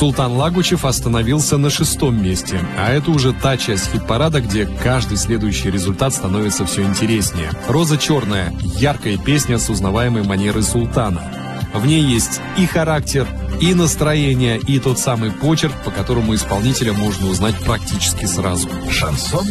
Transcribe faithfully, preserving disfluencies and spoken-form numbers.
Султан Лагучев остановился на шестом месте, а это уже та часть хит-парада, где каждый следующий результат становится все интереснее. «Роза черная» – яркая песня с узнаваемой манерой Султана. В ней есть и характер, и настроение, и тот самый почерк, по которому исполнителя можно узнать практически сразу. Шансон